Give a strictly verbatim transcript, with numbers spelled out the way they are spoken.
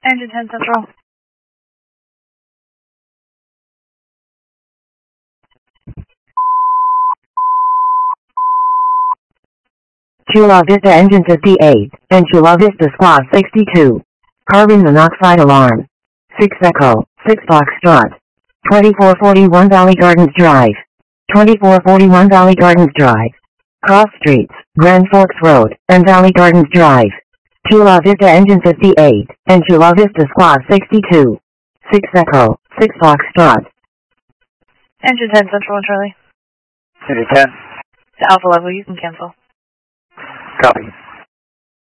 Engine ten Central. Chula Vista Engine fifty-eight, and Chula Vista Squad sixty-two. Carbon monoxide alarm. six Echo, six Foxtrot. twenty-four forty-one Valley Gardens Drive. twenty-four forty-one Valley Gardens Drive. Cross Streets, Grand Forks Road, and Valley Gardens Drive. Chula Vista Engine fifty-eight, and Chula Vista Squad sixty-two. six Echo, six Foxtrot. Engine ten Central and Charlie. Engine ten. To Alpha level, you can cancel. Copy.